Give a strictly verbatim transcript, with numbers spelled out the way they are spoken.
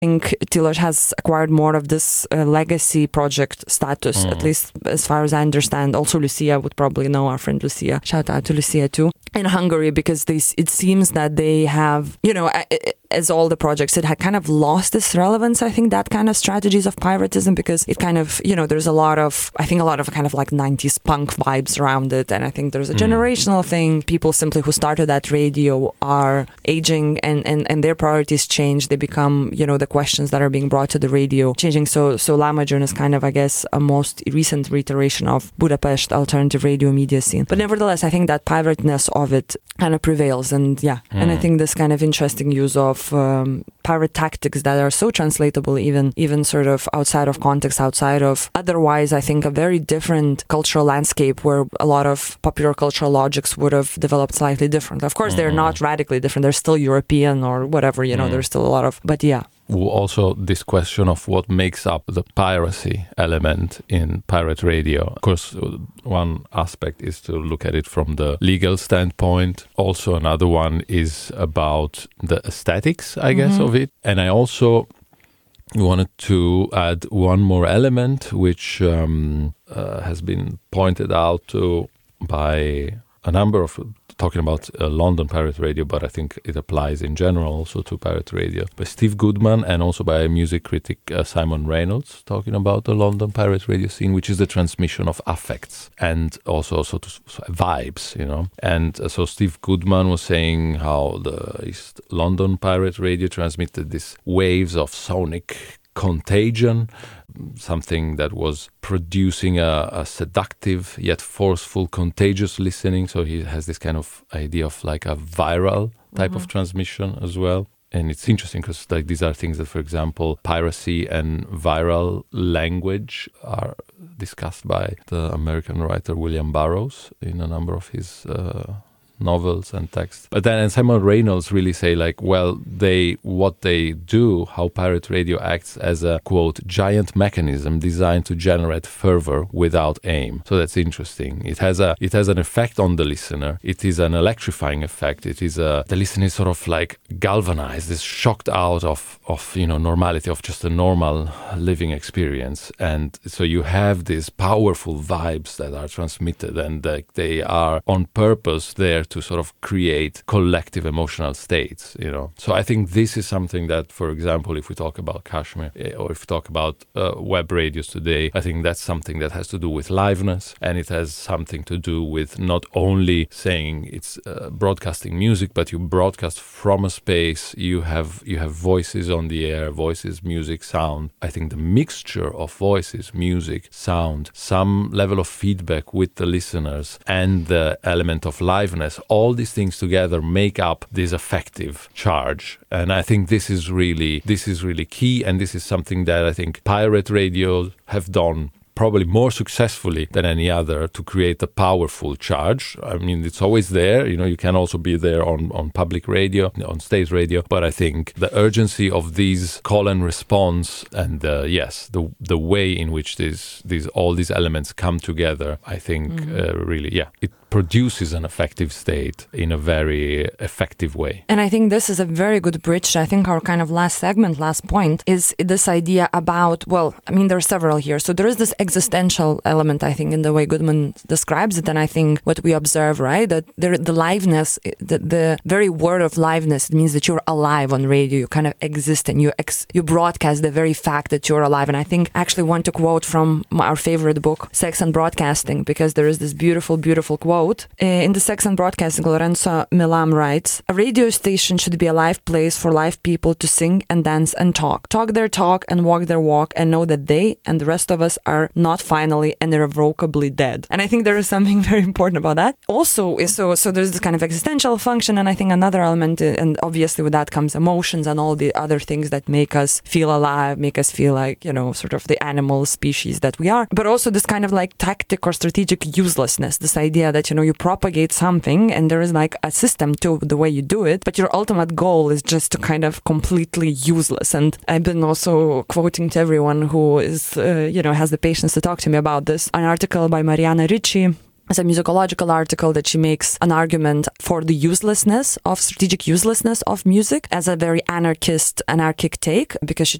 think Tilos has acquired more of this uh, legacy project status, mm. at least as far as I understand. Also, Lucia would probably know, our friend Lucia. Shout out to Lucia too. In Hungary, because they, it seems that they have, you know, as all the projects, it had kind of lost its relevance, I think, that kind of strategies of piratism, because it kind of, you know, there's a lot of, I think a lot of kind of like nineties punk vibes around it. And I think there's a generational mm. thing. People simply who started that radio are aging and, and, and their priorities change. They become, you know, the questions that are being brought to the radio changing. So, so Lahmacun is kind of, I guess, a most recent reiteration of Budapest alternative radio media scene. But nevertheless, I think that pirateness of it kind of prevails. And yeah, mm. and I think this kind of interesting use of Um, pirate tactics that are so translatable even even sort of outside of context, outside of otherwise I think a very different cultural landscape where a lot of popular cultural logics would have developed slightly different. Of course, mm-hmm. they're not radically different. They're still European or whatever, you know, mm. there's still a lot of, but yeah. Also, this question of what makes up the piracy element in pirate radio. Of course, one aspect is to look at it from the legal standpoint. Also, another one is about the aesthetics, I guess, mm-hmm. of it. And I also wanted to add one more element, which um, uh, has been pointed out to by a number of talking about uh, London pirate radio, but I think it applies in general also to pirate radio, by Steve Goodman and also by music critic uh, Simon Reynolds, talking about the London pirate radio scene, which is the transmission of affects and also so to, so vibes, you know. And uh, so Steve Goodman was saying how the East London pirate radio transmitted these waves of sonic contagion, something that was producing a, a seductive yet forceful, contagious listening. So he has this kind of idea of like a viral type mm-hmm. of transmission as well. And it's interesting because like these are things that, for example, piracy and viral language are discussed by the American writer William Burroughs in a number of his uh, novels and texts. But then and Simon Reynolds really say like, well, they what they do, how pirate radio acts as a, quote, giant mechanism designed to generate fervor without aim. So that's interesting. It has a it has an effect on the listener. It is an electrifying effect. It is a the listener is sort of like galvanized, is shocked out of of you know normality, of just a normal living experience. And so you have these powerful vibes that are transmitted, and like they are on purpose there to sort of create collective emotional states, you know. So I think this is something that, for example, if we talk about Kashmir or if we talk about uh, web radios today, I think that's something that has to do with liveness, and it has something to do with not only saying it's uh, broadcasting music, but you broadcast from a space, you have you have voices on the air, voices, music, sound. I think the mixture of voices, music, sound, some level of feedback with the listeners, and the element of liveness, all these things together make up this effective charge. And I think this is really this is really key, and this is something that I think pirate radios have done probably more successfully than any other to create a powerful charge. I mean, it's always there. You know, you can also be there on, on public radio, on state radio. But I think the urgency of these call and response, and uh, yes, the the way in which these these all these elements come together, I think mm-hmm. uh, really, yeah, it produces an effective state in a very effective way. And I think this is a very good bridge. I think our kind of last segment, last point, is this idea about, well, I mean, there are several here. So there is this existential element, I think, in the way Goodman describes it. And I think what we observe, right, that there, the liveness, the, the very word of liveness, it means that you're alive on radio, you kind of exist, and you ex- you broadcast the very fact that you're alive. And I think I actually want to quote from our favorite book, Sex and Broadcasting, because there is this beautiful, beautiful quote. In the Sex and Broadcasting, Lorenzo Milam writes, "A radio station should be a live place for live people to sing and dance and talk. Talk their talk and walk their walk, and know that they and the rest of us are not finally and irrevocably dead." And I think there is something very important about that. Also, so so there's this kind of existential function, and I think another element, and obviously with that comes emotions and all the other things that make us feel alive, make us feel like, you know, sort of the animal species that we are. But also this kind of like tactic or strategic uselessness, this idea that, you know, you propagate something and there is like a system to the way you do it, but your ultimate goal is just to kind of completely useless. And I've been also quoting to everyone who is, uh, you know, has the patience to talk to me about this, an article by Mariana Ricci, as a musicological article that she makes an argument for the uselessness of strategic uselessness of music as a very anarchist, anarchic take, because she